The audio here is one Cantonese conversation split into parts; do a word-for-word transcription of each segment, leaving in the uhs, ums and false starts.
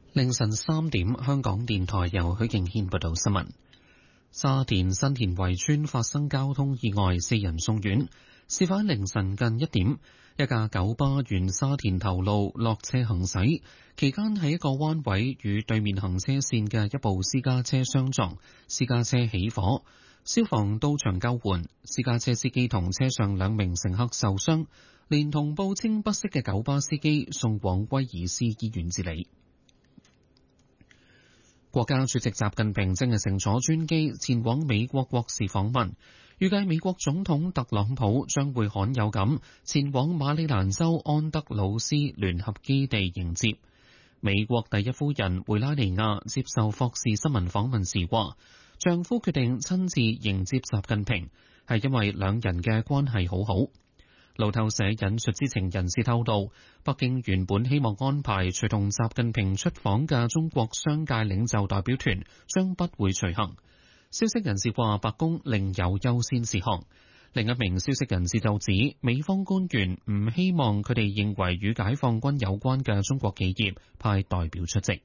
凌晨三點，香港電台由許敬軒報道新聞。沙田新田圍村發生交通意外，四人送院。事發凌晨近一點，一架九巴沿沙田頭路落斜行駛，期間喺一個彎位與對面行車線嘅一部私家車相撞，私家車起火，消防到場救援，私家車司機同車上兩名乘客受傷，連同報稱不適嘅九巴司機送往威爾斯醫院治理。國家主席習近平正係乘坐專機前往美國國事訪問，預計美國總統特朗普將會罕有咁前往馬里蘭州安德魯斯聯合基地迎接。美國第一夫人梅拉尼亞接受霍士新聞訪問時話，丈夫決定親自迎接習近平，係因為兩人嘅關係好好。路透社引述知情人士透露，北京原本希望安排隨同習近平出訪嘅中國商界領袖代表團，將不會隨行。消息人士話，白宮另有優先事項。另一名消息人士就指，美方官員唔希望佢哋認為與解放軍有關嘅中國企業派代表出席。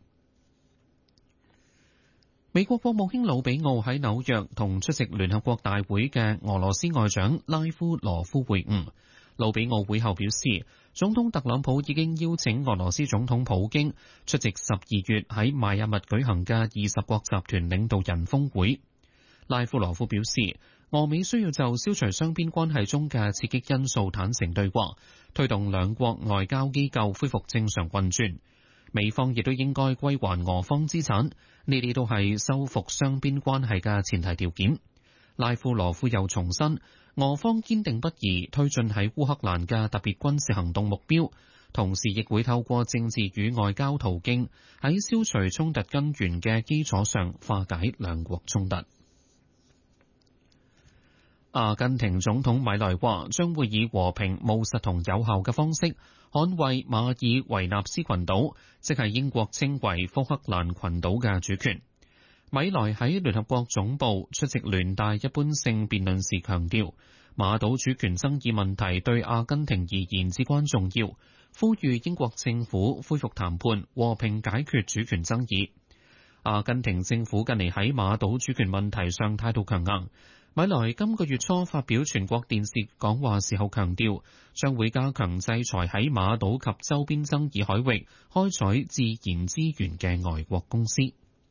美國國務卿魯比奧喺紐約同出席聯合國大會嘅俄羅斯外長拉夫羅夫會晤。魯比奧會後表示，總統特朗普已經邀請俄羅斯總統普京出席十二月喺邁阿密舉行嘅二十國集團領導人峰會。拉夫羅夫表示，俄美需要就消除雙邊關係中嘅刺激因素坦誠對話，推動兩國外交機構恢復正常運轉。美方亦都應該歸還俄方資產，呢啲都係修復雙邊關係嘅前提條件。拉夫羅夫又重申，俄方堅定不移推進喺烏克蘭嘅特別軍事行動目標，同時亦會透過政治與外交途徑喺消除衝突根源嘅基礎上化解兩國衝突。阿根廷總統米萊話將會以和平、務實同有效嘅方式捍衛馬爾維納斯群島，即係英國稱為福克蘭群島嘅主權。米萊喺聯合國總部出席聯大一般性辯論時強調，馬島主權爭議問題對阿根廷而言至關重要，呼籲英國政府恢復談判，和平解決主權爭議。阿根廷政府近嚟喺馬島主權問題上態度強硬。米萊今個月初發表全國電視講話時候強調，將會加強制裁喺馬島及周邊爭議海域開採自然資源嘅外國公司。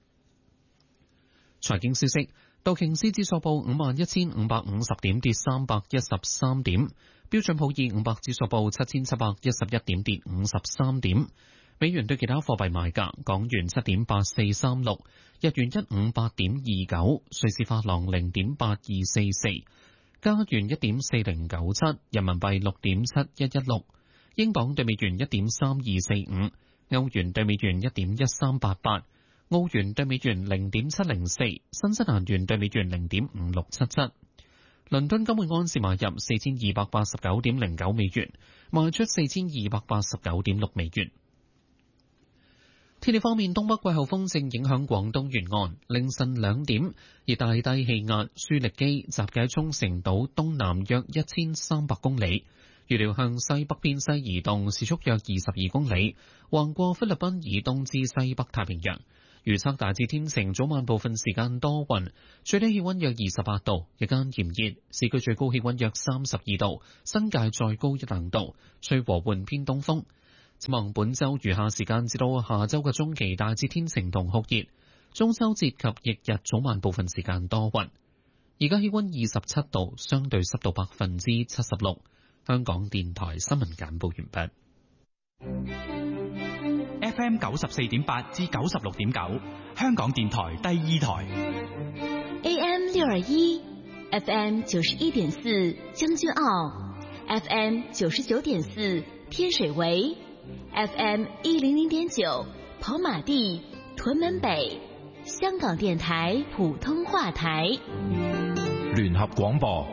財經消息，道瓊斯指數報五萬一千五百五十點，跌三百一十三點；標準普爾五百指數報七千七百一十一點，跌五十三點。美元對其他貨幣賣價：港元七點八四三六，日元一五八點二九，瑞士法郎零點八二四四，加元一點四零九七，人民幣六點七一一六，英鎊對美元一點三二四五，歐元對美元一點一三八八。澳元對美元零點七零四，新西蘭元對美元零點五六七七。倫敦金每安士買入四千二百八十九點零九美元，賣出四千二百八十九點六美元。天氣方面，東北季候風正影響廣東沿岸。凌晨兩點，熱帶低氣壓舒力基集結喺沖繩島東南約一千三百公里，預料向西北偏西移動，時速約二十二公里，橫過菲律賓以東至西北太平洋。預測大致天晴，早晚部分時間多雲，最低氣溫約二十八度，日間炎熱，市區最高氣溫約三十二度，新界再高一兩度，吹和緩偏東風。展望本周餘下時間至到下周嘅中期，大致天晴同酷熱，中秋節及翌日早晚部分時間多雲。而家氣溫二十七度，相對濕度百分之七十六。香港電台新聞簡報完畢。 F M 九十四點八至九十六點九，香港電台第二台。 A M 六二一 ，F M 九十一點四將軍澳 ，F M 九十九點四天水圍 ，F M 一零零點九跑馬地屯門北，香港電台普通話台。 聯合廣播。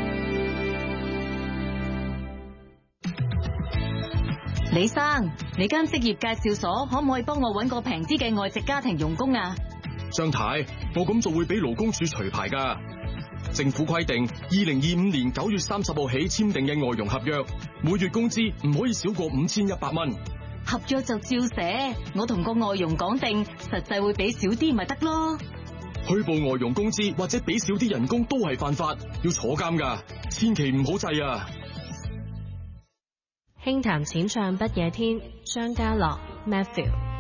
李生，你間職業介紹所可唔可以幫我搵個平啲嘅外籍家庭傭工啊？ 張太，我咁做會俾勞工處除牌噶。政府規定，二零二五年九月三十號起簽訂嘅外傭合約，每月工資唔可以少過五千一百蚊。 合約就照寫，我同個外傭講定，實際會俾少啲咪得咯。 虛報外傭工資或者俾少啲人工都係犯法，要坐監噶，千祈唔好制啊！ 輕談淺唱不夜天，張家樂 Matthew。